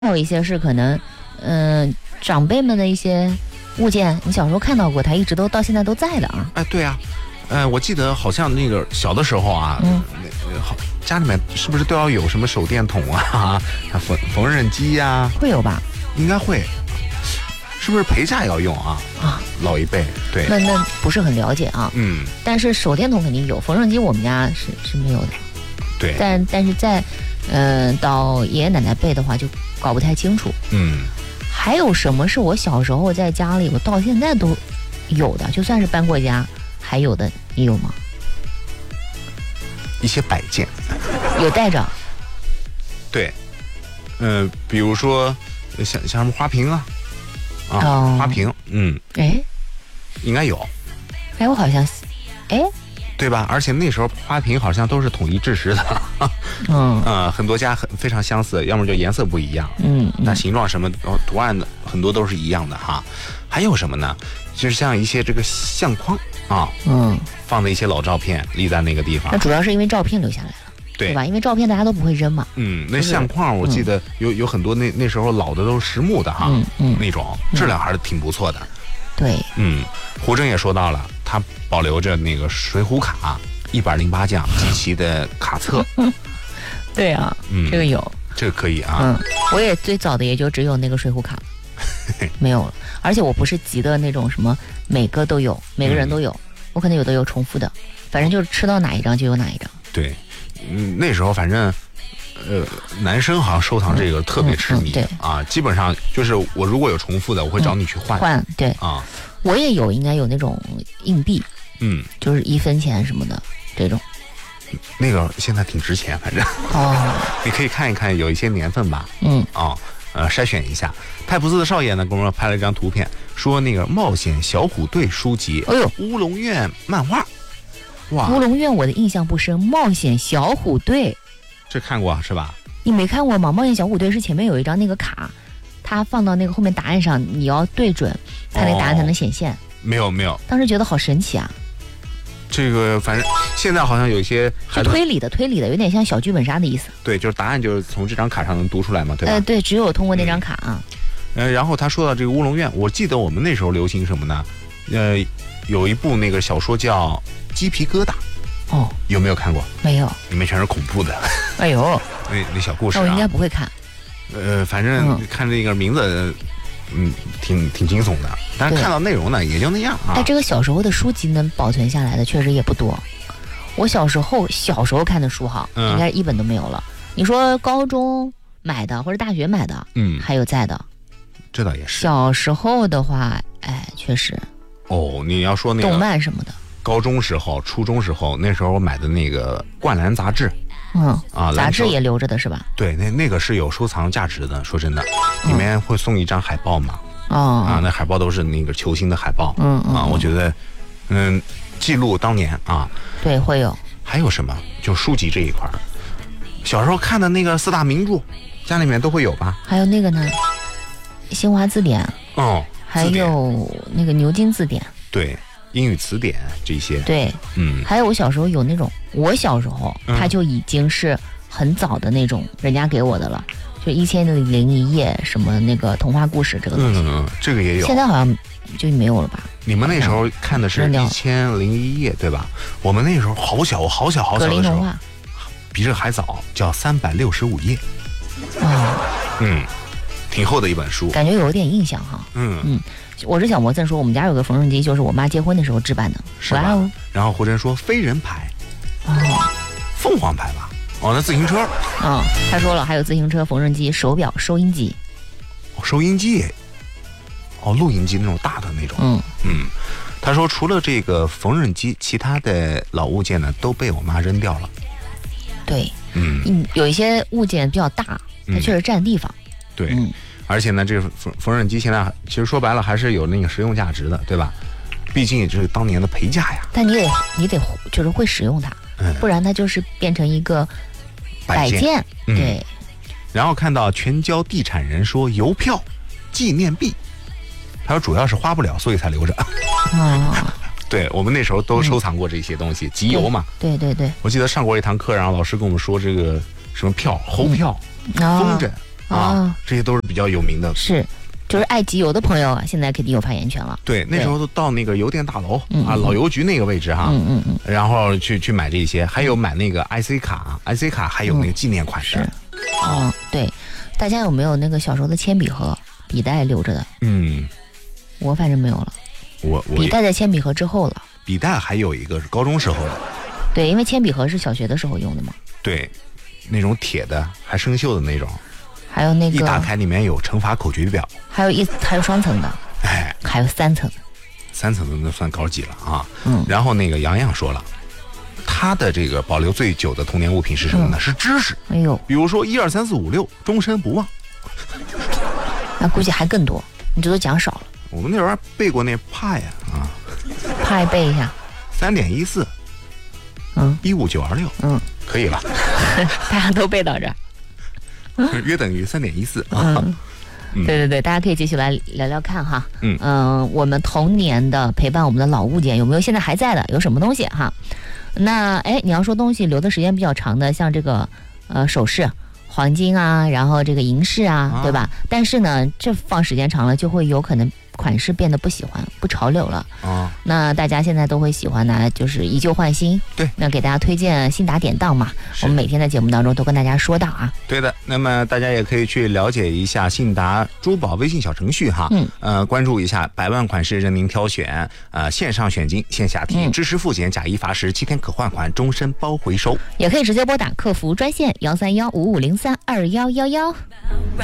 还有一些是可能，长辈们的一些物件，你小时候看到过，它一直都到现在都在的啊。 哎，对啊，我记得好像那个小的时候啊，家里面是不是都要有什么手电筒啊、缝纫机呀？ 会有吧？ 应该会，是不是陪嫁要用啊？啊，老一辈对。 那不是很了解啊。但是手电筒肯定有，缝纫机我们家是没有的。 对。 但是在到爷爷奶奶辈的话就搞不太清楚。还有什么是我小时候在家里我到现在都有的，就算是搬过家还有的，你有吗？ 一些摆件有带着。 对，比如说像什么花瓶啊，花瓶，应该有。 我好像对吧？而且那时候花瓶好像都是统一制式的，很多家非常相似，要么就颜色不一样，那形状什么图案的很多都是一样的哈。还有什么呢？就是像一些这个相框啊，放的一些老照片立在那个地方。 那主要是因为照片留下来了，对吧？因为照片大家都不会扔嘛。 那相框我记得有很多那时候老的都是实木的哈，那种质量还是挺不错的。 对， 胡峥也说到了，他保留着那个水浒卡108将集齐的卡册。 对啊，这个有， 这个可以啊。 我也最早的也就只有那个水浒卡，没有了。而且我不是集的那种什么每个都有，每个人都有，我可能有的有重复的，反正就是吃到哪一张就有哪一张。 对，那时候反正。男生好像收藏这个特别痴迷啊，基本上就是我如果有重复的，我会找你去换。 对啊，我也有，应该有那种硬币，就是1分钱什么的这种。 那个现在挺值钱，反正你可以看一看，有一些年份吧。筛选一下。太不寺的少爷呢，给我们拍了一张图片，说那个冒险小虎队书籍，乌龙院漫画。哇， 乌龙院我的印象不深，冒险小虎队。 这看过是吧？ 你没看过吗？冒险小虎队是前面有一张那个卡，它放到那个后面答案上，你要对准，它那个答案才能显现。 没有， 当时觉得好神奇啊！ 这个反正现在好像有一些是推理的，有点像小剧本杀的意思。 对，就是答案就是从这张卡上能读出来嘛，对吧？ 对，只有通过那张卡啊。 然后他说到这个乌龙院，我记得我们那时候流行什么呢？有一部那个小说叫《鸡皮疙瘩》。有没有看过？没有，里面全是恐怖的。 哎呦， 那小故事我应该不会看。 反正看这个名字，挺惊悚的。但是看到内容呢，也就那样啊。 这个小时候的书籍能保存下来的确实也不多。我小时候看的书哈，应该一本都没有了。你说高中买的或者大学买的，还有在的。 这倒也是。 小时候的话，确实。 你要说那个动漫什么的。 高中时候、初中时候，那时候我买的那个《灌篮》杂志， 杂志也留着的是吧？ 对，那个是有收藏价值的。说真的，里面会送一张海报嘛？那海报都是那个球星的海报。我觉得，记录当年啊。对，会有。还有什么？就书籍这一块，小时候看的那个4大名著，家里面都会有吧？还有那个呢，新华字典。还有那个牛津字典。对。英语词典这些，对，还有我小时候有那种，我小时候它就已经是很早的那种，人家给我的了，就1001夜什么那个童话故事这个东西，这个也有，现在好像就没有了吧？你们那时候看的是1001夜对吧？我们那时候好小的时候，比这还早，叫365夜，挺厚的一本书，感觉有点印象哈，我是小魔赠说我们家有个缝纫机，就是我妈结婚的时候置办的，是吧？然后胡真说飞人牌，凤凰牌吧？那自行车，他说了还有自行车、缝纫机、手表、收音机，收音机，录音机那种大的那种，他说除了这个缝纫机，其他的老物件呢都被我妈扔掉了。对，有一些物件比较大，它确实占地方。对。而且呢，这个缝纫机现在其实说白了还是有那个实用价值的，对吧？毕竟也是当年的陪嫁呀。但你得就是会使用它，不然它就是变成一个摆件。对。然后看到全交地产人说邮票、纪念币，他说主要是花不了，所以才留着。对，我们那时候都收藏过这些东西，集邮嘛。对。我记得上过一堂课，然后老师跟我们说这个什么票、猴票、风筝。 啊，这些都是比较有名的。 是。就是爱集邮的朋友啊，现在肯定有发言权了。 对，那时候都到那个邮电大楼老邮局那个位置哈，然后去买这些，还有买那个 IC 卡，IC 卡还有那个纪念款的。 对，大家有没有那个小时候的铅笔盒、笔袋留着的？我反正没有了。我笔袋在铅笔盒之后了。 笔袋还有一个是高中时候的。 对，因为铅笔盒是小学的时候用的嘛。 对，那种铁的还生锈的那种。 还有那个一打开里面有乘法口诀表， 还有双层的，还有3层 ，3层的那算高级了啊。然后那个洋洋说了，他的这个保留最久的童年物品是什么呢？是知识。 哎呦， 比如说1、2、3、4、5、6，终身不忘。 那估计还更多，你这都讲少了。 我们那边背过那派呀派背一下 ，3.14， 15926，可以了， 大家都背到这儿。 约等于3.14 对，大家可以继续来聊聊看哈。我们童年的陪伴我们的老物件有没有现在还在的？有什么东西哈？那你要说东西留的时间比较长的，像这个首饰、黄金啊，然后这个银饰啊，对吧？但是呢，这放时间长了就会有可能款式变得不喜欢、不潮流了。那大家现在都会喜欢呢，就是以旧换新。 对， 那给大家推荐信达典当嘛，我们每天在节目当中都跟大家说到啊。 对的，那么大家也可以去了解一下信达珠宝微信小程序哈。关注一下100万款式任您挑选，线上选金，线下提，支持付检，假一罚10，7天可换款，终身包回收。 也可以直接拨打客服专线13155532111。